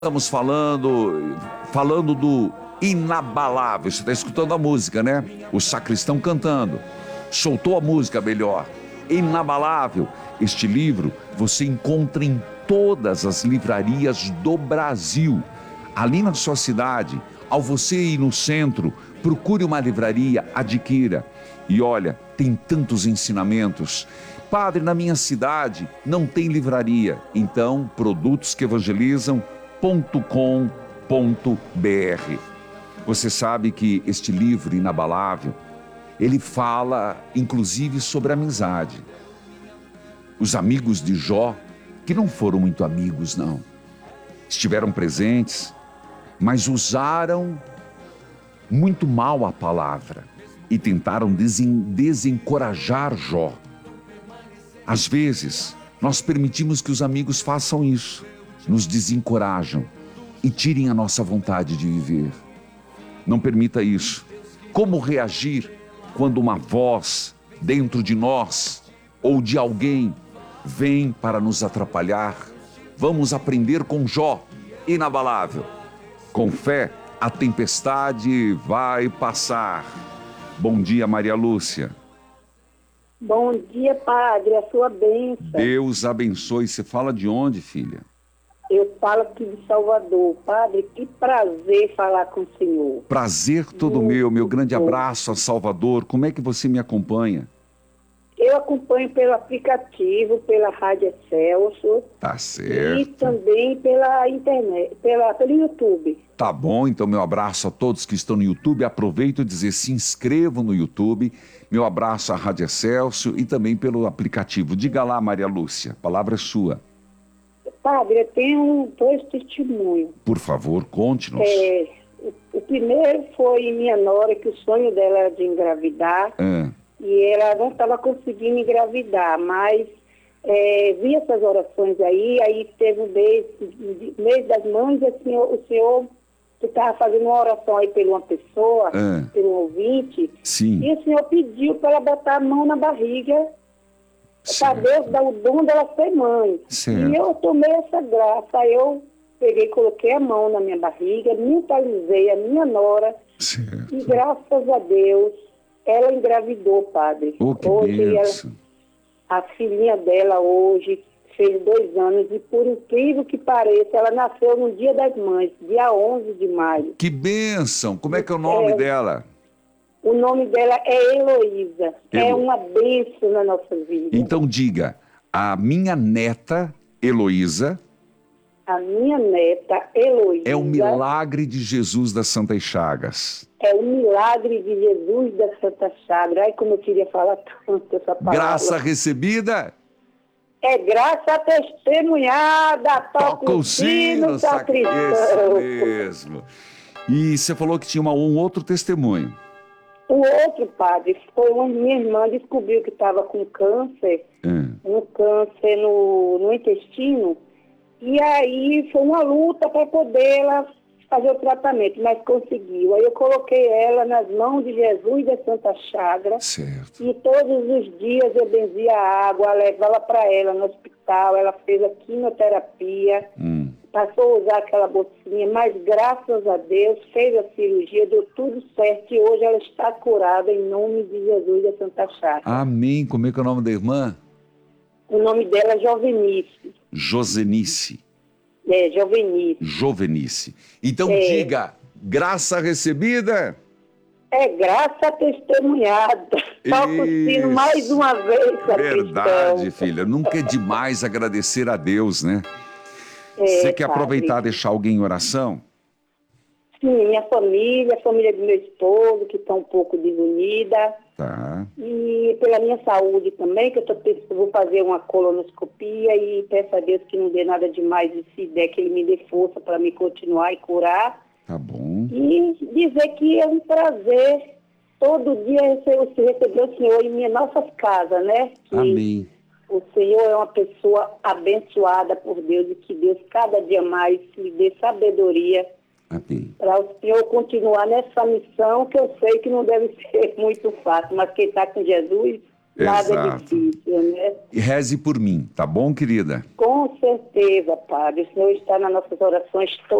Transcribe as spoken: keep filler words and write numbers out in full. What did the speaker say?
Estamos falando, falando do Inabalável. Você está escutando a música, né? O sacristão cantando. Soltou a música melhor. Inabalável. Este livro você encontra em todas as livrarias do Brasil. Ali na sua cidade, ao você ir no centro, procure uma livraria, adquira. E olha, tem tantos ensinamentos. Padre, na minha cidade não tem livraria. Então, produtos que evangelizam ponto com ponto br. Você sabe que este livro Inabalável, ele fala inclusive sobre amizade. Os amigos de Jó, que não foram muito amigos não, estiveram presentes, mas usaram muito mal a palavra e tentaram desen- desencorajar Jó. Às vezes, nós permitimos que os amigos façam isso, nos desencorajam e tirem a nossa vontade de viver. Não permita isso. Como reagir quando uma voz dentro de nós ou de alguém vem para nos atrapalhar? Vamos aprender com Jó, inabalável. Com fé, a tempestade vai passar. Bom dia, Maria Lúcia. Bom dia, padre, a sua bênção. Deus abençoe. Você fala de onde, filha? Eu falo aqui de Salvador. Padre, que prazer falar com o senhor. Prazer todo Muito meu, meu grande bom. abraço a Salvador. Como é que você me acompanha? Eu acompanho pelo aplicativo, pela Rádio Excelsior. Tá E certo. também pela internet, pela, pelo YouTube. Tá bom, então meu abraço a todos que estão no YouTube. Aproveito e dizer, se inscrevam no YouTube. Meu abraço à Rádio Excelsior e também pelo aplicativo. Diga lá, Maria Lúcia, a palavra é sua. Padre, eu tenho dois testemunhos. Por favor, conte-nos. É, o, o primeiro foi minha nora, que o sonho dela era de engravidar. Ah, E ela não estava conseguindo engravidar, mas é, vi essas orações aí, aí teve o mês, mês das mães, assim, o senhor estava fazendo uma oração aí por uma pessoa, Ah. por um ouvinte, sim, e o senhor pediu para ela botar a mão na barriga, para certo. Deus dar o dom dela ser mãe. Certo. E eu tomei essa graça, aí eu peguei, coloquei a mão na minha barriga, mentalizei a minha nora, Certo. e graças a Deus, ela engravidou, padre. Oh, que Hoje, ela, bênção. a filhinha dela hoje fez dois anos e, por incrível que pareça, ela nasceu no Dia das Mães, dia onze de maio. Que bênção. Como é que é o nome É. dela? O nome dela é Heloísa. É Elo- uma bênção na nossa vida. Então diga, a minha neta, Heloísa, A minha neta, Heloísa, é o milagre de Jesus das Santas Chagas. é o milagre de Jesus da Santa Chaga. Ai, como eu queria falar tanto essa palavra. Graça recebida, É graça testemunhada, toca o sino, sac- Isso sacristão. mesmo. E você falou que tinha uma- um outro testemunho. O outro, padre, foi onde minha irmã descobriu que estava com câncer, Hum. um câncer no, no intestino, e aí foi uma luta para poder ela fazer o tratamento, mas conseguiu. Aí eu coloquei ela nas mãos de Jesus da Santa Chaga, Certo. e todos os dias eu benzia a água, levava para ela no hospital, ela fez a quimioterapia, Hum. passou a usar aquela bolsinha, mas graças a Deus fez a cirurgia, deu tudo certo e hoje ela está curada em nome de Jesus da Santa Chaga. Amém. Como é que é o nome da irmã? O nome dela é Jovenice. Josenice. É, Jovenice. Jovenice. Então É. diga, graça recebida. É graça testemunhada. Toca o sino Isso. mais uma vez, sacristão. Verdade, filha. Nunca é demais agradecer a Deus, né? É, Você quer padre. aproveitar e deixar alguém em oração? Sim, minha família, a família do meu esposo, que está um pouco desunida. Tá. E pela minha saúde também, que eu tô pensando, vou fazer uma colonoscopia e peço a Deus que não dê nada demais e se der, que Ele me dê força para me continuar e curar. Tá bom. E dizer que é um prazer todo dia receber, receber o Senhor em minhas nossas casas, né? Que Amém. o Senhor é uma pessoa abençoada por Deus e que Deus cada dia mais lhe dê sabedoria Amém. para o Senhor continuar nessa missão, que eu sei que não deve ser muito fácil, mas quem está com Jesus nada Exato. difícil, né? E reze por mim, tá bom, querida? Com certeza, Padre. O Senhor está nas nossas orações